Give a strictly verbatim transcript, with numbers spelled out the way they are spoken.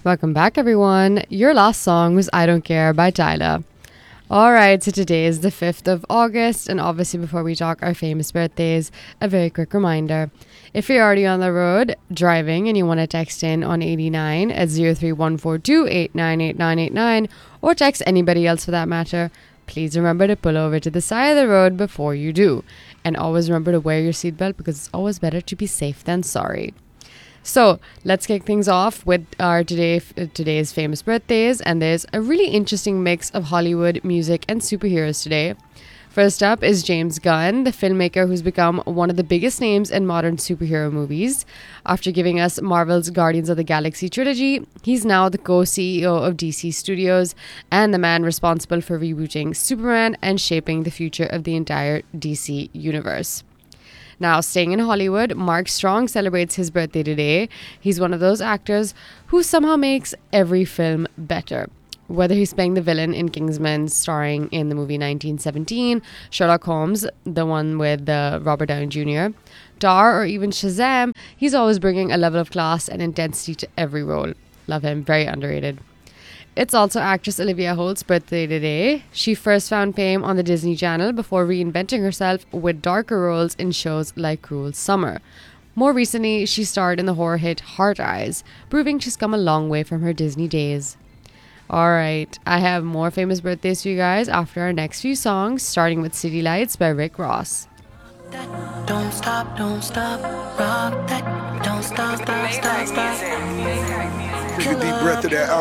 Welcome back, everyone. Your last song was I Don't Care by Tyler. Alright, so today is the fifth of August, and obviously before we talk our famous birthdays, a very quick reminder. If you're already on the road, driving, and you want to text in on eighty-nine at zero three one four two eight nine eight nine eight nine, or text anybody else for that matter, please remember to pull over to the side of the road before you do. And always remember to wear your seatbelt because it's always better to be safe than sorry. So let's kick things off with our today today's famous birthdays, and there's a really interesting mix of Hollywood, music, and superheroes today. First up is James Gunn, the filmmaker who's become one of the biggest names in modern superhero movies. After giving us Marvel's Guardians of the Galaxy trilogy, he's now the co-C E O of D C Studios and the man responsible for rebooting Superman and shaping the future of the entire D C universe. Now, staying in Hollywood, Mark Strong celebrates his birthday today. He's one of those actors who somehow makes every film better. Whether he's playing the villain in Kingsman, starring in the movie nineteen seventeen, Sherlock Holmes, the one with uh, Robert Downey Junior, Tar, or even Shazam, he's always bringing a level of class and intensity to every role. Love him, very underrated. It's also actress Olivia Holt's birthday today. She first found fame on the Disney Channel before reinventing herself with darker roles in shows like Cruel Summer. More recently, she starred in the horror hit Heart Eyes, proving she's come a long way from her Disney days. Alright, I have more famous birthdays for you guys after our next few songs, starting with City Lights by Rick Ross. Don't stop, don't stop, rock that, don't stop, stop, stop, stop. Take a deep breath of that